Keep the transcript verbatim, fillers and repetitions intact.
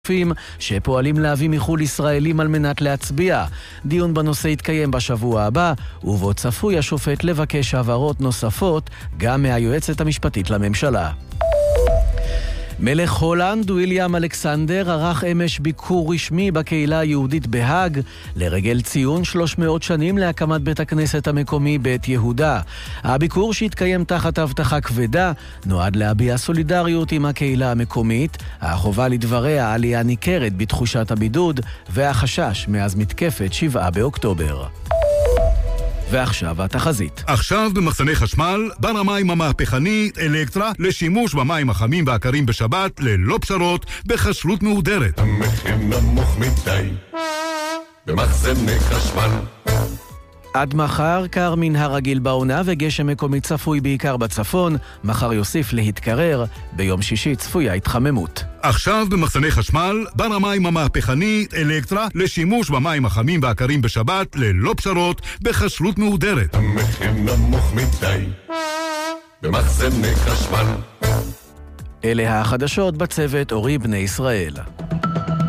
שפועלים להביא מחול ישראלים על מנת להצביע. דיון בנושא יתקיים בשבוע הבא, ובו צפוי השופט לבקש הבהרות נוספות גם מהיועצת המשפטית לממשלה. מלך הולנד וויליאם אלכסנדר ערך אמש ביקור רשמי בקהילה היהודית בהאג לרגל ציון שלוש מאות שנים להקמת בית הכנסת המקומי בית יהודה. הביקור שהתקיים תחת הבטחה כבדה נועד להביע סולידריות עם הקהילה המקומית, החובה לדבריה עלייה ניכרת בתחושת הבידוד והחשש מאז מתקפת שבעה באוקטובר. ועכשיו התחזית. עכשיו במחסני חשמל, בר המים המהפכני אלקטרה לשימוש במים החמים והקרים בשבת ללא פשרות בכשרות מהודרת. המחיר נמוך מדי במחסני חשמל. עד מחר קר מן הרגיל בעונה וגשם מקומי צפוי בעיקר בצפון, מחר יוסיף להתקרר, ביום שישי צפויה התחממות. עכשיו במחסני חשמל, בר המים המהפכני אלקטרה לשימוש במים החמים והקרים בשבת ללא פשרות בכשרות מהודרת. המחיר נמוך מדי במחסני חשמל. אלה החדשות בצוות אורי בני ישראל.